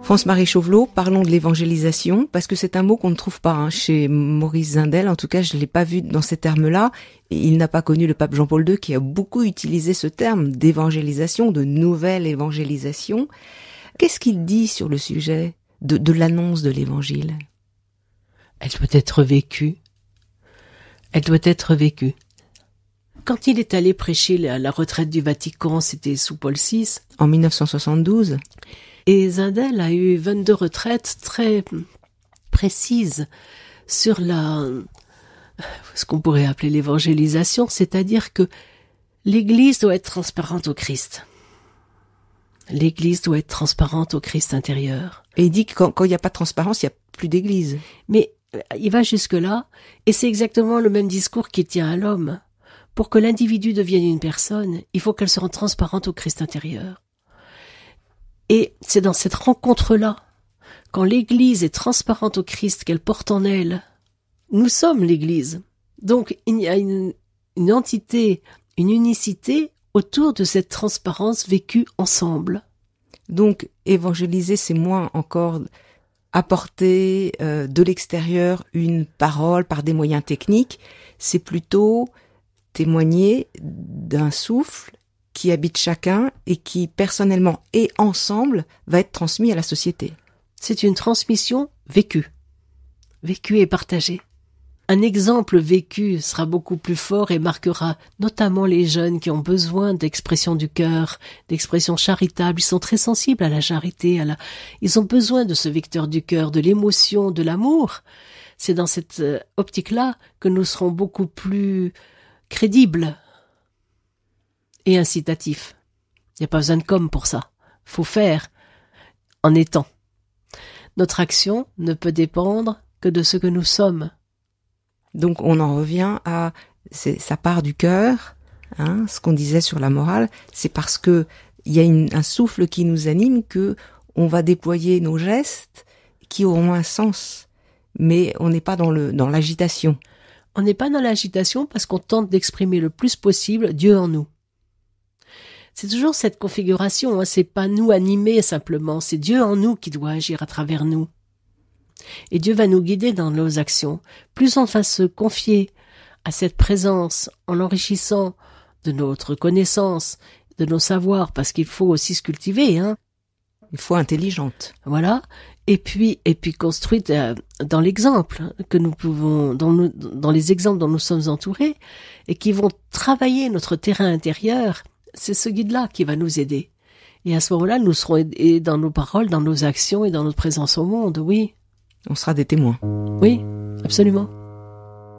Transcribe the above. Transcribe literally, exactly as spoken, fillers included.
France-Marie Chauvelot, parlons de l'évangélisation, parce que c'est un mot qu'on ne trouve pas hein, chez Maurice Zindel. En tout cas, je ne l'ai pas vu dans ces termes-là. Et il n'a pas connu le pape Jean-Paul deux qui a beaucoup utilisé ce terme d'évangélisation, de nouvelle évangélisation. Qu'est-ce qu'il dit sur le sujet de, de l'annonce de l'évangile ? Elle doit être vécue. Elle doit être vécue. Quand il est allé prêcher à la retraite du Vatican, c'était sous Paul six. En mille neuf cent soixante-douze. Et Zindel a eu vingt-deux retraites très précises sur la, ce qu'on pourrait appeler l'évangélisation, c'est-à-dire que l'Église doit être transparente au Christ. L'Église doit être transparente au Christ intérieur. Et il dit que quand il n'y a pas de transparence, il n'y a plus d'Église. Mais il va jusque-là, et c'est exactement le même discours qui tient à l'homme. Pour que l'individu devienne une personne, il faut qu'elle se rende transparente au Christ intérieur. Et c'est dans cette rencontre-là, quand l'Église est transparente au Christ, qu'elle porte en elle, nous sommes l'Église. Donc il y a une, une entité, une unicité autour de cette transparence vécue ensemble. Donc évangéliser, c'est moins encore apporter euh, de l'extérieur une parole par des moyens techniques, c'est plutôt témoigner d'un souffle qui habite chacun et qui, personnellement et ensemble, va être transmis à la société. C'est une transmission vécue, vécue et partagée. Un exemple vécu sera beaucoup plus fort et marquera notamment les jeunes qui ont besoin d'expression du cœur, d'expression charitable. Ils sont très sensibles à la charité, à la... ils ont besoin de ce vecteur du cœur, de l'émotion, de l'amour. C'est dans cette optique-là que nous serons beaucoup plus crédibles et incitatif. Il n'y a pas besoin de com pour ça. Faut faire en étant. Notre action ne peut dépendre que de ce que nous sommes. Donc on en revient à c'est, ça part du cœur, hein, ce qu'on disait sur la morale, c'est parce que il y a une, un souffle qui nous anime que on va déployer nos gestes qui auront un sens, mais on n'est pas dans le dans l'agitation. On n'est pas dans l'agitation parce qu'on tente d'exprimer le plus possible Dieu en nous. C'est toujours cette configuration, hein, c'est pas nous animés simplement, c'est Dieu en nous qui doit agir à travers nous. Et Dieu va nous guider dans nos actions. Plus on va se confier à cette présence en l'enrichissant de notre connaissance, de nos savoirs, parce qu'il faut aussi se cultiver, hein. Il faut intelligente. Voilà. Et puis, et puis construite euh, dans l'exemple que nous pouvons, dans, nous, dans les exemples dont nous sommes entourés, et qui vont travailler notre terrain intérieur. C'est ce guide-là qui va nous aider. Et à ce moment-là, nous serons aidés dans nos paroles, dans nos actions et dans notre présence au monde, oui. On sera des témoins. Oui, absolument.